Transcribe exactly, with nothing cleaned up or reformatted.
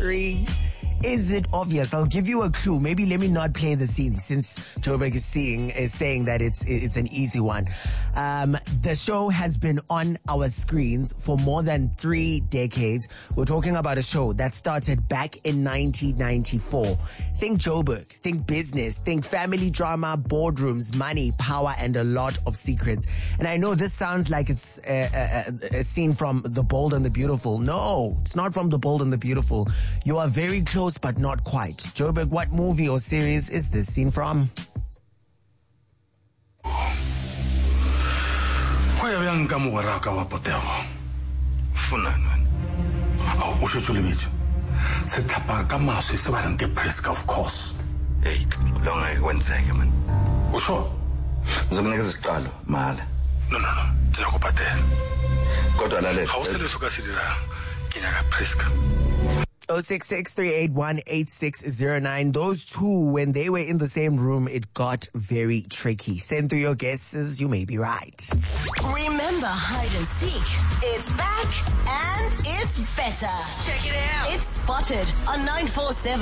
screen? Is it obvious? I'll give you a clue. Maybe let me not play the scene since Joburg is seeing is saying that it's it's an easy one. Um, the show has been on our screens for more than three decades. We're talking about a show that started back in nineteen ninety-four. Think Joburg, think business, think family drama, boardrooms, money, power, and a lot of secrets. And I know this sounds like it's a, a, a scene from The Bold and the Beautiful. No, it's not from The Bold and the Beautiful. You are very close, but not quite. Joburg, what movie or series is this scene from? Of course. Hey, long I went second, man. Usho? Ngizokunikeza isiqalo mali. No, no, no. Ngiyakubhadela. Kodwa lalela. Awuselesuka sidira. Kinyaka Priska. oh six six, three eight one, eight six zero nine. Those two, when they were in the same room, it got very tricky. Send through your guesses. You may be right. Remember Hide and Seek? It's back and it's better. Check it out. It's Spotted on nine four seven.